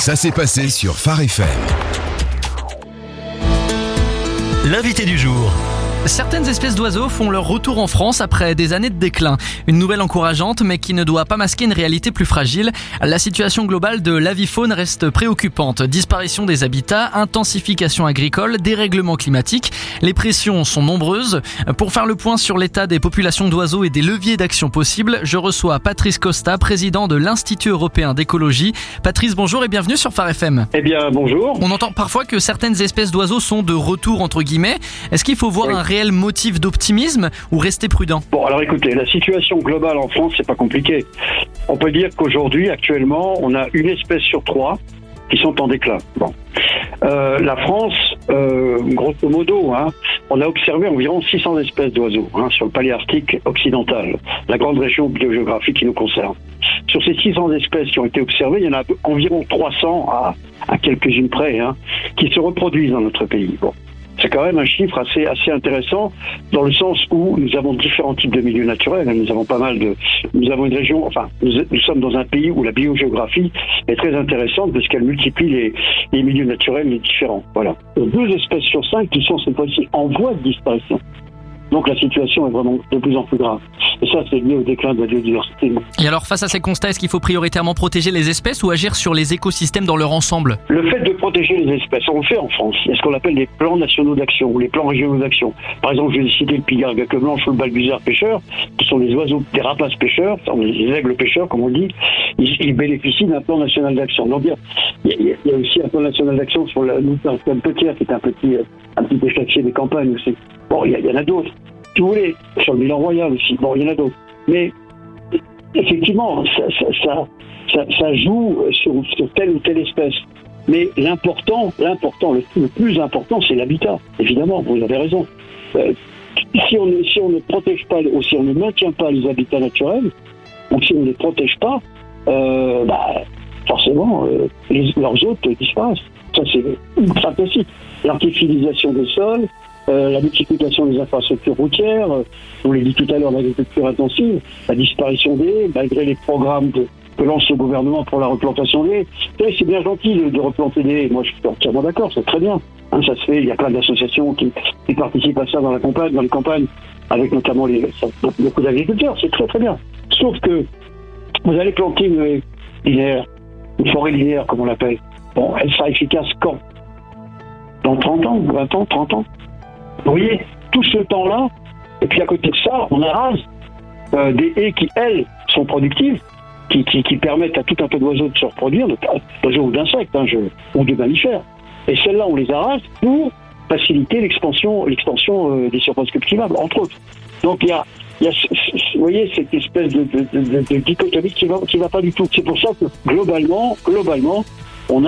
Ça s'est passé sur Phare FM. L'invité du jour. Certaines espèces d'oiseaux font leur retour en France après des années de déclin. Une nouvelle encourageante, mais qui ne doit pas masquer une réalité plus fragile. La situation globale de l'avifaune reste préoccupante. Disparition des habitats, intensification agricole, dérèglement climatique. Les pressions sont nombreuses. Pour faire le point sur l'état des populations d'oiseaux et des leviers d'action possibles, je reçois Patrice Costa, président de l'Institut européen d'écologie. Patrice, bonjour et bienvenue sur Phare FM. Eh bien, bonjour. On entend parfois que certaines espèces d'oiseaux sont de retour, entre guillemets. Est-ce qu'il faut voir un réel motif d'optimisme ou rester prudent? Bon, alors écoutez, la situation globale en France, c'est pas compliqué. On peut dire qu'aujourd'hui, actuellement, on a une espèce sur 3 qui sont en déclin. Bon. La France, grosso modo, on a observé environ 600 espèces d'oiseaux sur le Paléarctique occidental, la grande région biogéographique qui nous concerne. Sur ces 600 espèces qui ont été observées, il y en a environ 300 à quelques-unes près qui se reproduisent dans notre pays. Bon. C'est quand même un chiffre assez intéressant dans le sens où nous avons différents types de milieux naturels. Nous avons une région, nous sommes dans un pays où la biogéographie est très intéressante parce qu'elle multiplie les milieux naturels, les différents. Voilà. 2 espèces sur 5 qui sont cette fois-ci en voie de disparition. Donc la situation est vraiment de plus en plus grave. Et ça, c'est lié au déclin de la biodiversité. Et alors, face à ces constats, est-ce qu'il faut prioritairement protéger les espèces ou agir sur les écosystèmes dans leur ensemble? Le fait de protéger les espèces, on le fait en France. Il y a ce qu'on appelle les plans nationaux d'action ou les plans régionaux d'action. Par exemple, je vais citer le pigargue à queue blanche ou le balbuzard pêcheur, qui sont des oiseaux, des rapaces pêcheurs, des aigles pêcheurs, comme on dit. Ils bénéficient d'un plan national d'action. Donc, il y a aussi un plan national d'action sur la petière, qui est un petit échassier des campagnes aussi. Bon, il y en a d'autres. Si vous voulez, sur le bilan royal aussi. Bon, il y en a d'autres. Mais effectivement, ça joue sur telle ou telle espèce. Mais l'important, le plus important, c'est l'habitat. Évidemment, vous avez raison. Si on ne protège pas, ou si on ne maintient pas les habitats naturels, ou si on ne les protège pas, forcément, leurs hôtes disparaissent. Ça, c'est ultra classique. L'artificialisation des sols, la multiplication des infrastructures routières, on l'a dit tout à l'heure, l'agriculture intensive, la disparition des haies, malgré les programmes que lance le gouvernement pour la replantation des haies. C'est bien gentil de replanter des haies. Moi, je suis entièrement d'accord, c'est très bien. Ça se fait, il y a plein d'associations qui participent à ça dans les campagnes, avec notamment beaucoup d'agriculteurs, c'est très très bien. Sauf que vous allez planter une haie linéaire, une forêt linéaire, comme on l'appelle. Bon, elle sera efficace quand? Dans 30 ans, 20 ans, 30 ans? Vous voyez, tout ce temps-là, et puis à côté de ça, on arrase des haies qui, elles, sont productives, qui permettent à tout un peu d'oiseaux de se reproduire, d'oiseaux ou d'insectes, ou de mammifères. Et celles-là, on les arrase pour faciliter l'expansion des surfaces cultivables, entre autres. Donc il y a vous voyez, cette espèce de dichotomie qui va pas du tout. C'est pour ça que globalement, on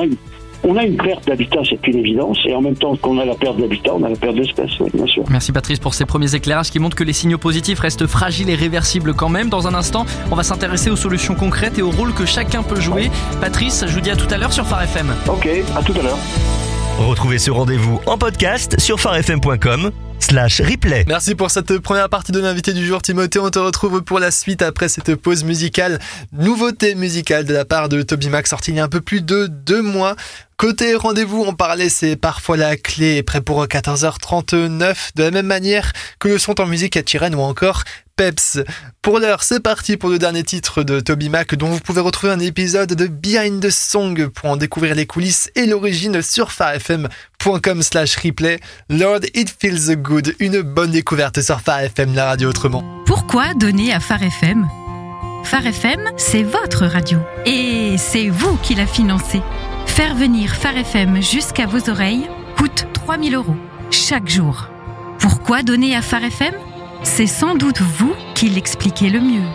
a une perte d'habitat, c'est une évidence, et en même temps qu'on a la perte d'habitat, on a la perte d'espèces, oui, bien sûr. Merci Patrice pour ces premiers éclairages qui montrent que les signaux positifs restent fragiles et réversibles quand même. Dans un instant, on va s'intéresser aux solutions concrètes et au rôle que chacun peut jouer. Patrice, je vous dis à tout à l'heure sur Phare FM. Ok, à tout à l'heure. Retrouvez ce rendez-vous en podcast sur pharefm.com/replay. Merci pour cette première partie de l'invité du jour, Timothée. On te retrouve pour la suite après cette pause musicale. Nouveauté musicale de la part de TobyMac, sortie il y a un peu plus de 2 mois. Côté rendez-vous, on parlait, c'est parfois la clé, prêt pour 14h39, de la même manière que le son en musique à Tyrène ou encore Peps. Pour l'heure, c'est parti pour le dernier titre de TobyMac, dont vous pouvez retrouver un épisode de Behind the Song pour en découvrir les coulisses et l'origine sur pharefm.com/replay. Lord, It Feels Good, une bonne découverte sur Phare FM, la radio autrement. Pourquoi donner à Phare FM? Phare FM, c'est votre radio. Et c'est vous qui la financez. Faire venir Phare FM jusqu'à vos oreilles coûte 3 000 € chaque jour. Pourquoi donner à Phare FM? C'est sans doute vous qui l'expliquez le mieux.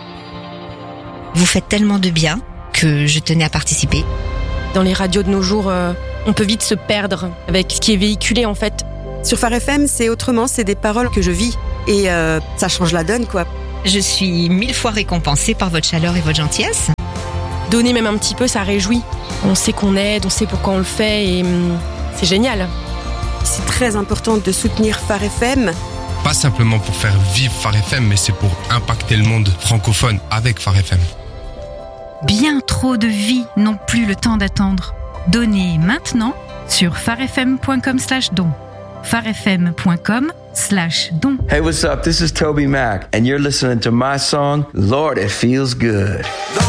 Vous faites tellement de bien que je tenais à participer. Dans les radios de nos jours, on peut vite se perdre avec ce qui est véhiculé en fait. Sur Phare FM, c'est autrement, c'est des paroles que je vis. Et ça change la donne, quoi. Je suis 1000 fois récompensée par votre chaleur et votre gentillesse. Donner même un petit peu, ça réjouit. On sait qu'on aide, on sait pourquoi on le fait et c'est génial. C'est très important de soutenir Phare FM. Pas simplement pour faire vivre Phare FM, mais c'est pour impacter le monde francophone avec Phare FM. Bien trop de vies n'ont plus le temps d'attendre. Donnez maintenant sur farfm.com/don. farfm.com/don. Hey, what's up? This is Toby Mac, and you're listening to my song, Lord, It Feels Good.